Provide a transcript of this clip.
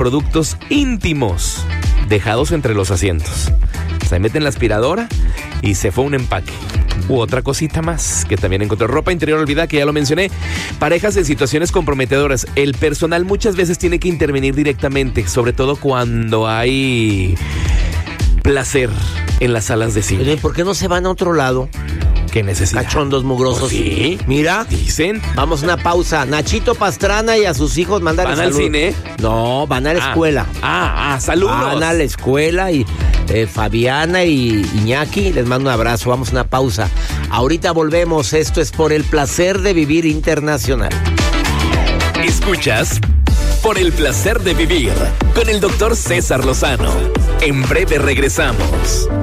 productos íntimos dejados entre los asientos. Se mete en la aspiradora y se fue un empaque. U otra cosita más que también encontró. Ropa interior olvidada, que ya lo mencioné. Parejas en situaciones comprometedoras. El personal muchas veces tiene que intervenir directamente, sobre todo cuando hay placer en las salas de cine. ¿Por qué no se van a otro lado? ¿Qué necesidad? Cachondos mugrosos. Pues sí. Mira. Dicen. Vamos a una pausa. Nachito Pastrana y a sus hijos mandan ¿Van al cine? No, van a la escuela. Saludos. Van a la escuela y Fabiana y Iñaki, les mando un abrazo. Vamos a una pausa. Ahorita volvemos. Esto es Por el Placer de Vivir Internacional. Escuchas Por el Placer de Vivir con el Dr. César Lozano. En breve regresamos.